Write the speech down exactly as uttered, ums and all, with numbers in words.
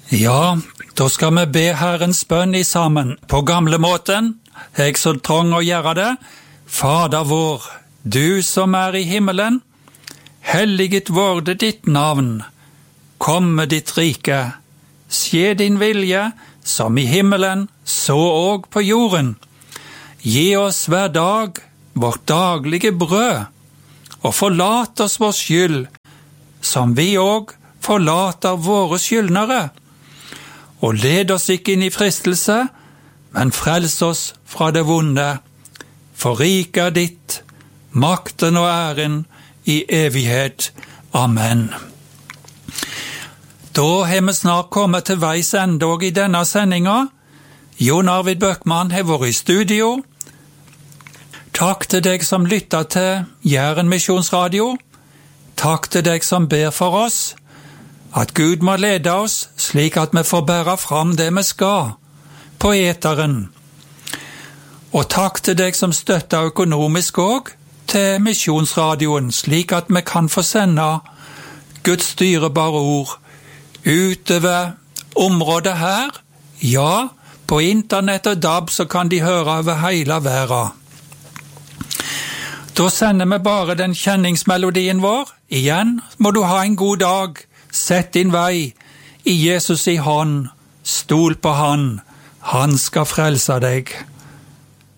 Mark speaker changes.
Speaker 1: Ja, da skal vi be Herrens bønn i sammen. På gamle måten, jeg så trang å gjøre det. Fader vår, du som er i himmelen, helliget vorde ditt navn. Komme ditt rike, skje din vilje, som i himmelen, så og på jorden. Gi oss hver dag vårt daglige brød, og forlat oss vår skyld, som vi og forlater våre skyldnere. Og led oss ikke inn i fristelse, men frels oss fra det vonde. For riket er ditt, makten og æren i evighet. Amen. Da har vi snart kommet til veis ende og i denne sendinga. Jon Arvid Bøckmann har vært i studio. Takk til deg som lytter til Jæren Misjonsradio. Takk til deg som ber for oss. At Gud må lede oss slik at vi får bære fram det vi skal på eteren. Og takk til deg som støtter økonomisk også til Misjonsradioen, slik at vi kan få sende Guds dyrebare ord utover området her. Ja, på internett og D A B så kan de høre over hele verden. Da sender vi bare den kjenningsmelodien vår. Igjen må du ha en god dag. Sett din vei i Jesus i hånd. Stol på han. Han skal frelse deg.